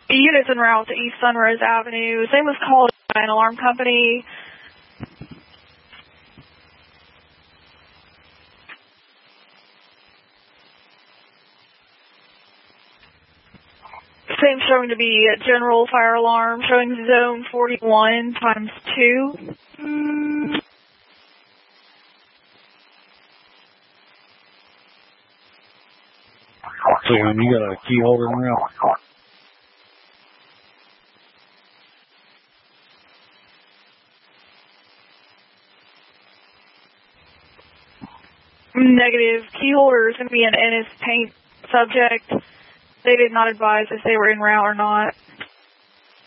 Units en route to East Sunrise Avenue. Same was called by an alarm company. Same showing to be a general fire alarm, showing zone 41 times 2. So when you got a key holder in route? Negative. Key holder is going to be an Ennis Paint subject. They did not advise if they were en route or not.